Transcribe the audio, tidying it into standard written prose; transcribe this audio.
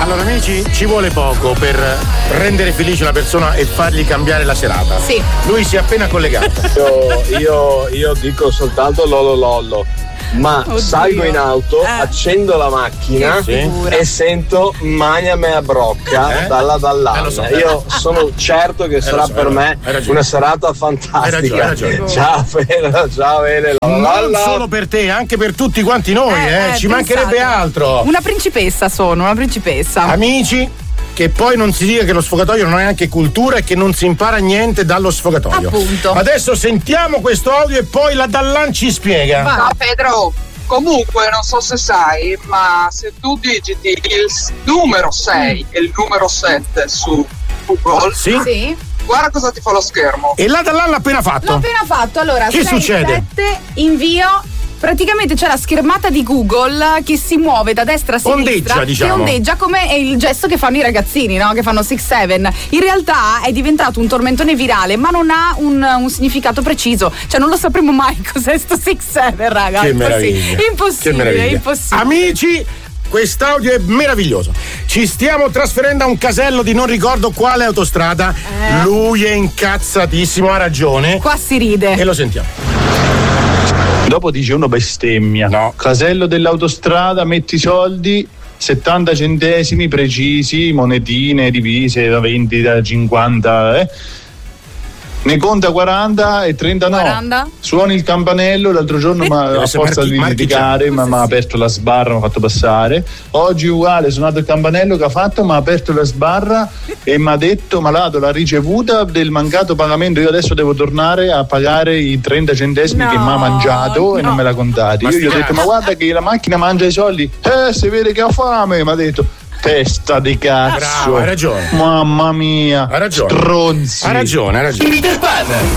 Allora amici, ci vuole poco per rendere felice una persona e fargli cambiare la serata. Sì. Lui si è appena collegato. Io dico soltanto lollo. Ma salgo in auto, accendo la macchina e sento Magna mea brocca dalla Dall'Anna. So. Io sono certo che sarà per me una serata fantastica. Hai ragione. Ciao Vele. Non solo per te, anche per tutti quanti noi, ci mancherebbe altro. Una principessa sono, una principessa. Amici, che poi non si dica che lo sfogatoio non è anche cultura e che non si impara niente dallo sfogatoio. Appunto. Adesso sentiamo questo audio e poi la Dallan ci spiega. No, Pedro, comunque non so se sai, ma se tu digiti il numero 6 e il numero 7 su Google, Sì. guarda cosa ti fa lo schermo. E la Dallan l'ha appena fatto. L'ho appena fatto, allora Che 6, succede? 7, invio. Praticamente c'è la schermata di Google che si muove da destra a sinistra, Ondeggia, diciamo. che ondeggia come è il gesto che fanno i ragazzini, no? Che fanno 6-7. In realtà è diventato un tormentone virale, ma non ha un significato preciso. Cioè non lo sapremo mai cos'è sto 6-7, raga. Che meraviglia. Impossibile, Che meraviglia. impossibile. Amici, quest'audio è meraviglioso. Ci stiamo trasferendo a un casello di non ricordo quale autostrada. Lui è incazzatissimo, ha ragione. Qua si ride. E lo sentiamo. Dopo dice uno bestemmia. No. Casello dell'autostrada, metti i soldi, 70 centesimi precisi, monetine divise da 20, da 50, ne conta 40 e 30 no. 40. Suoni il campanello, l'altro giorno a forza di litigare mi ha aperto la sbarra, mi ha fatto passare. Oggi uguale, suonato il campanello, che ha fatto? Mi ha aperto la sbarra e mi ha detto: malato, la ricevuta del mancato pagamento, io adesso devo tornare a pagare i 30 centesimi che mi ha mangiato e non me l'ha contati. Io gli ho detto: ma guarda che la macchina mangia i soldi, si vede che ho fame. Mi ha detto: testa di cazzo. Bravo, hai ragione. Mamma mia. Ha ragione. Stronzi. Ha ragione. Peter Pan.